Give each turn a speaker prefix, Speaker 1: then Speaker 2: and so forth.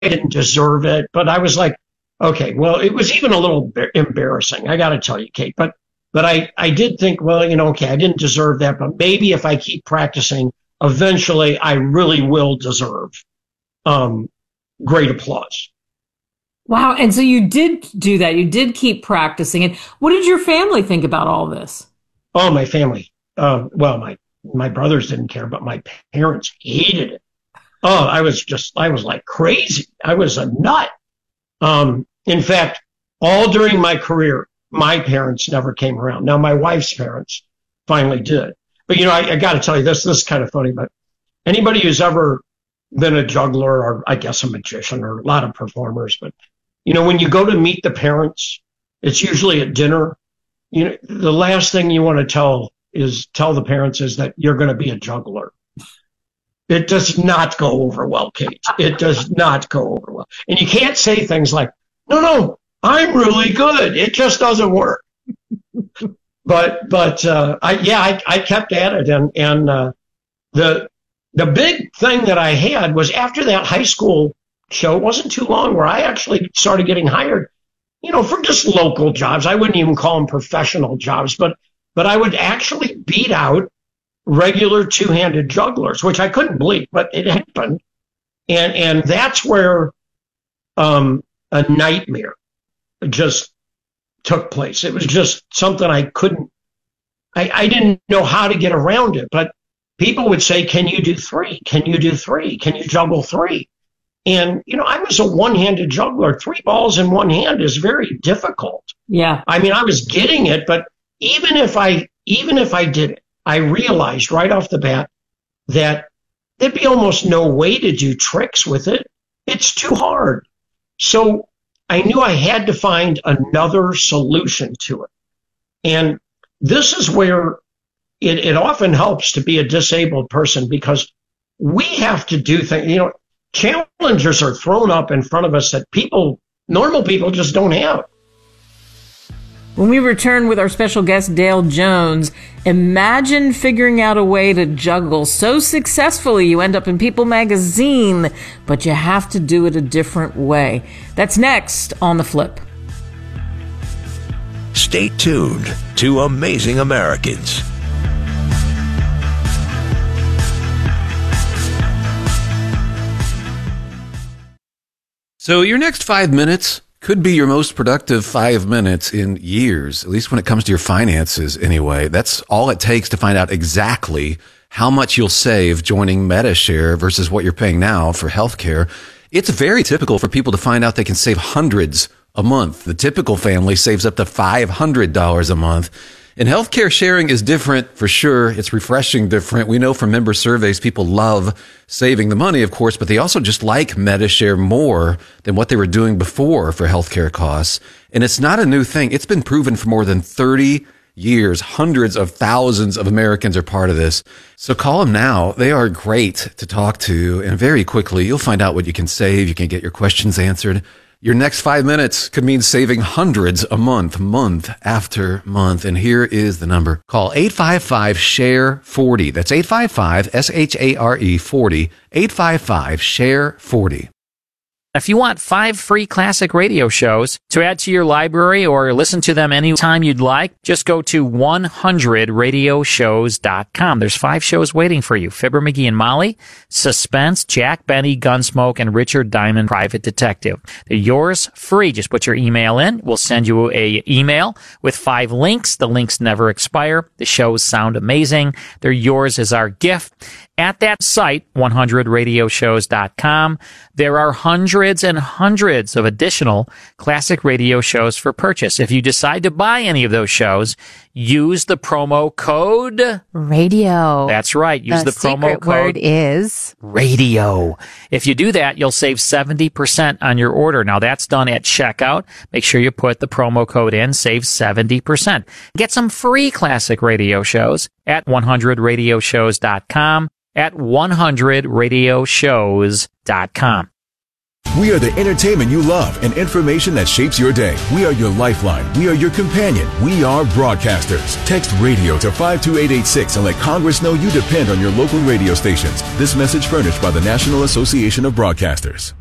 Speaker 1: didn't deserve it, but I was like, okay, well, it was even a little embarrassing. I got to tell you, Kate, but I did think, well, okay, I didn't deserve that, but maybe if I keep practicing, eventually I really will deserve great applause.
Speaker 2: Wow. And so you did do that. You did keep practicing. And what did your family think about all this?
Speaker 1: Oh, my family. Well, my brothers didn't care, but my parents hated it. Oh, I was like crazy. I was a nut. In fact, all during my career, my parents never came around. Now, my wife's parents finally did. But, I got to tell you, this is kind of funny, but anybody who's ever been a juggler or I guess a magician or a lot of performers, but, when you go to meet the parents, it's usually at dinner. The last thing you want to tell the parents is that you're going to be a juggler. It does not go over well, Kate. It does not go over well. And you can't say things like, no, I'm really good. It just doesn't work. But I kept at it. And the big thing that I had was after that high school show, it wasn't too long where I actually started getting hired, for just local jobs. I wouldn't even call them professional jobs, but I would actually beat out regular two-handed jugglers, which I couldn't believe, but it happened. And that's where a nightmare just took place. It was just something I didn't know how to get around it, but people would say, can you do three? Can you do three? Can you juggle three? And, I was a one-handed juggler. 3 balls in one hand is very difficult.
Speaker 2: Yeah.
Speaker 1: I mean, I was getting it, but even if I did it, I realized right off the bat that there'd be almost no way to do tricks with it. It's too hard. So I knew I had to find another solution to it. And this is where it often helps to be a disabled person, because we have to do things, challenges are thrown up in front of us that normal people just don't have.
Speaker 2: When we return with our special guest, Dale Jones, imagine figuring out a way to juggle so successfully you end up in People magazine, but you have to do it a different way. That's next on The Flip.
Speaker 3: Stay tuned to Amazing Americans.
Speaker 4: So your next 5 minutes could be your most productive 5 minutes in years, at least when it comes to your finances anyway. That's all it takes to find out exactly how much you'll save joining Medi-Share versus what you're paying now for healthcare. It's very typical for people to find out they can save hundreds a month. The typical family saves up to $500 a month. And healthcare sharing is different for sure. It's refreshing different. We know from member surveys, people love saving the money, of course, but they also just like Medi-Share more than what they were doing before for healthcare costs. And it's not a new thing. It's been proven for more than 30 years. Hundreds of thousands of Americans are part of this. So call them now. They are great to talk to. And very quickly, you'll find out what you can save. You can get your questions answered. Your next 5 minutes could mean saving hundreds a month, month after month. And here is the number. Call 855-SHARE-40. That's 855-SHARE-40. 855-SHARE-40.
Speaker 5: If you want 5 free classic radio shows to add to your library or listen to them anytime you'd like, just go to 100radioshows.com. There's 5 shows waiting for you. Fibber McGee and Molly, Suspense, Jack Benny, Gunsmoke, and Richard Diamond, Private Detective. They're yours free. Just put your email in. We'll send you a email with 5 links. The links never expire. The shows sound amazing. They're yours as our gift. At that site, 100radioshows.com, there are hundreds and hundreds of additional classic radio shows for purchase. If you decide to buy any of those shows, use the promo code
Speaker 6: radio.
Speaker 5: That's right. Use the promo code.
Speaker 6: The secret word is
Speaker 5: radio. If you do that, you'll save 70% on your order. Now that's done at checkout. Make sure you put the promo code in, save 70%. Get some free classic radio shows at 100radioshows.com, at 100radioshows.com.
Speaker 7: We are the entertainment you love and information that shapes your day. We are your lifeline. We are your companion. We are broadcasters. Text radio to 52886 and let Congress know you depend on your local radio stations. This message furnished by the National Association of Broadcasters.